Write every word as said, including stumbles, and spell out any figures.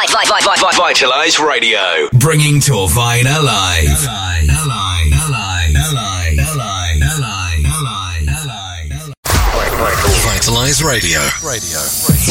Vitalize Radio, bringing Torvine alive. Alive, alive, alive, alive, alive, alive, alive, alive. Vitalize Radio. Radio.